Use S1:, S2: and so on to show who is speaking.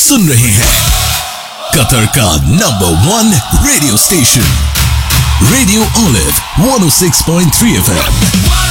S1: सुन रहे हैं कतर का number 1 radio station radio olive 106.3 FM।